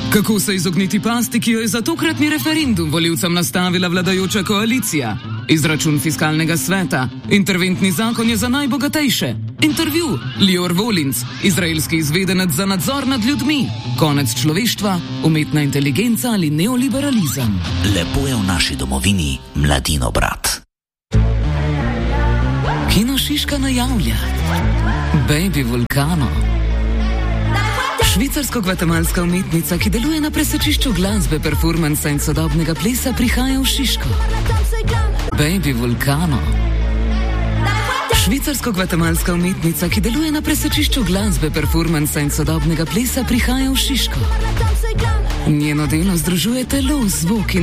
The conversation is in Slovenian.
Kako se izogniti pasti, ki jo je za tokratni referendum volivcem nastavila vladajoča koalicija? Izračun fiskalnega sveta. Interventni zakon je za najbogatejše. Intervju. Lior Volinc, izraelski izvedenec za nadzor nad ljudmi. Konec človeštva, umetna inteligenca ali neoliberalizem. Lepo je v naši domovini, Mladino brat. Kino Šiška najavlja Baby Vulcano. Švicarsko-gvatemalska umetnica, ki deluje na presečišču glasbe, performansa in sodobnega plesa, prihaja v Šiško. Baby Vulcano. Švicarsko-gvatemalska umetnica, ki deluje na presečišču glasbe, performansa in sodobnega plesa, prihaja v Šiško. Njeno delo združuje telo, zvok in